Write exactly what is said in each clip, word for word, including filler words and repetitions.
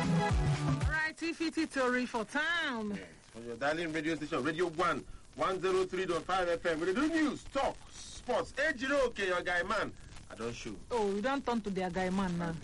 Right, T F T Tori for town. Yes, for your darling radio station, Radio One, one zero three point five F M. We do news, talk, sports. Hey, Jiro, okay, your guy man. I don't show. Oh, you don't turn to their guy man now.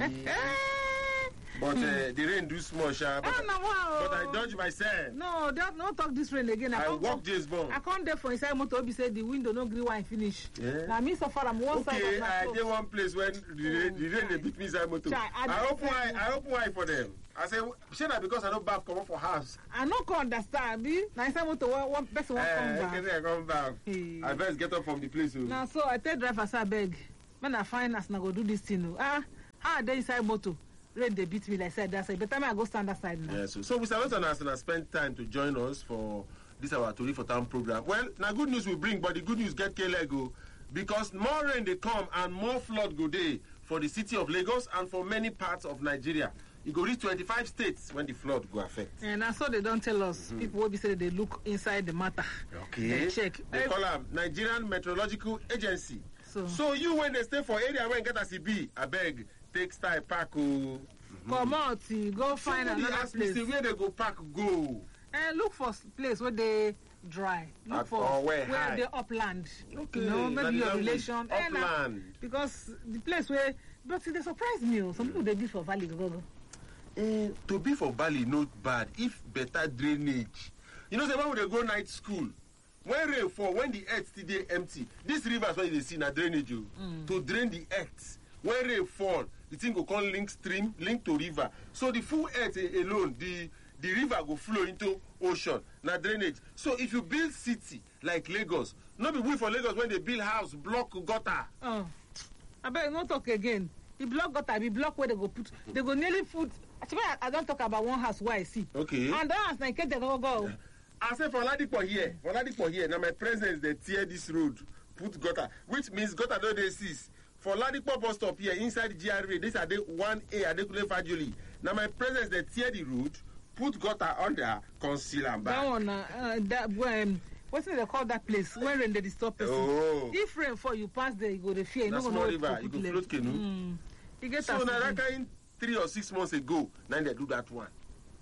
But uh, the rain do small, sha. But, oh, no, wow. but I dodge myself. No, don't not talk this rain again. I, I can't walk come- James Bond. I can't there for inside motor. Be say the window no green wine finish. Yeah. Now me so far I'm one side Okay, of my I clothes. did one place when the rain, the rain they beat me inside motor. Chai, I I don't open think- eye, I open eye for them. I say, shey na because I don't bath come up for house. I no can understand. Be now inside motor one, one person won't come Eh, back. okay, I come back. Hey. I best get up from the place. Oh. Now so I tell driver say beg. When I find us, now go do this thing. Oh. Ah, how they inside motor? Rain they beat me like I said. That's it. But time I go stand aside now. Yeah, so, so Mister Lawson has uh, spent time to join us for this our Tori for Town program. Well, now good news we bring, but the good news get K-Lego because more rain they come and more flood go day for the city of Lagos and for many parts of Nigeria. It go reach twenty-five states when the flood go affect. And I saw they don't tell us. Mm-hmm. People will be say they look inside the matter. Okay. They check. They Every- call them Nigerian Meteorological Agency. So, So you when they stay for area when get a C B, I beg, take style pack. Oh. come out, you go find Somebody another ask me, place. say, where they go pack go? And look for s- place where they dry. Look At- for or where high. they upland. Okay, You know, na maybe the your language, relation. Eh, na- upland. because the place where, but see, they surprise me. Oh. Some people they be for valley. Go, go. Eh, to be for Bali not bad if better drainage. You know, say when they go night school, when rain fall, when the earth still dey empty, these rivers where you dey see na drainage you mm. to drain the earth. When rain fall, the thing go come link stream, link to river. So the full earth a- alone, the the river go flow into ocean. Na drainage. So if you build city like Lagos, not be we for Lagos when they build house block gutter. Oh, I bet not talk again. The block got to be block where they go put. They go nearly put. Actually, I, I don't talk about one house where I see. Okay. And that house, like, they go go. I say for Ladipo here, for Ladipo here, now my presence they tear this road, put gutter, which means gutter don't exist. For Ladipo bus stop here, inside G R A, this are the one A, Adekule Fajuli. Now my presence they tear the road, put gutter under, conceal and back. That one, uh, uh, that um, what's it they call that place? When rain they disturb person. Oh. If rain fall, you pass there, you go the fear. You That's no go small know river, where to you put go leg. float canoe. Mm. You get So accident. now that kind three or six months ago, now they do that one.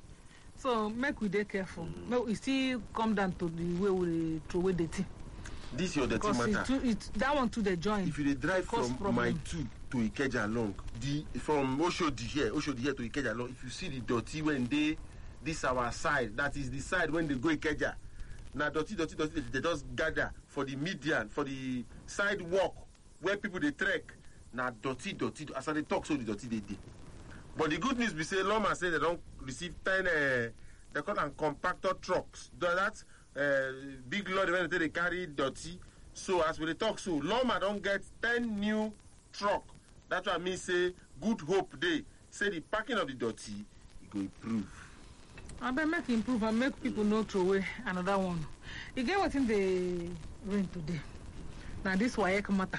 So make we dey careful. Mm. Make we still come down to the way we throw away the thing. This your dirty Because it, matter. too, it, that one to the joint. If you dey drive cause from problem. my two to Ikeja along, the from Oshodi here, Oshodi here to Ikeja along, if you see the dirty when they this our side, that is the side when they go Ikeja. Now dirty, dirty, dirty, they just gather for the median, for the sidewalk where people they trek. Now dirty, dirty. As I dey talk, so the dirty they dey. But the good news be say, Loma say they don't receive ten. Uh, they call them compactor trucks. That uh, big lorry when they, they carry dirty. So as we dey talk, so Loma don't get ten new truck. That's what I mean say good hope day. Say the parking of the dirty it go improve. I bet make improve and make people know throw away another one. You get what in the rain today. Now this Wayek matter.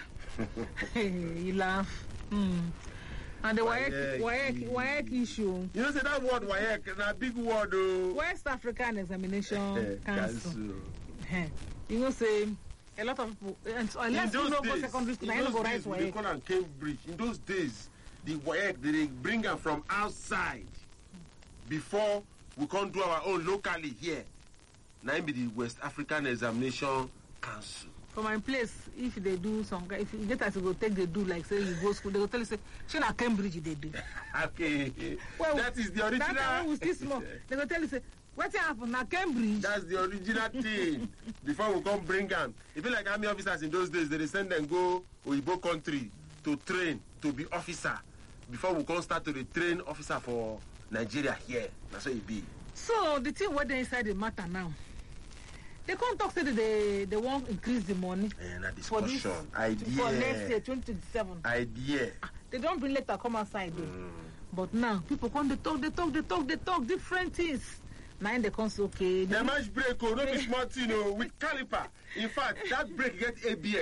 You laugh. Mm. And the Wayek, Wayek, Wayek issue. You know say that word Wayek na big word oh. West African Examination Council. Council. Eh, you know say a lot of people, and so unless you no go secondary school, in I no those go write days, we dey Wayek. call am Cambridge. In those days, the Wayek they dey bring am from outside before we come do our own locally here. Now be the West African Examination Council. For my place, if they do some, if you get as you go take the do like say you go school, they go tell you say, "She na Cambridge they do." Okay, Well, that is the original. That time we still small. They go tell you say, "What happened na Cambridge?" That's the original thing. Before we come bring am, e be like army officers in those days. They dey send them go Oyibo country to train to be officer. Before we come start to dey train officer for Nigeria here. That's what it be. So the thing what they inside the matter now, they can't talk say that they they won't increase the money And a for this discussion, idea, for next year twenty twenty-seven. idea. They don't bring letter come outside though. Mm. But now people come they talk, they talk, they talk, they talk different things. Now they come say okay. The match break, oh, no be small thing, oh, with caliper. In fact, that break get A B S.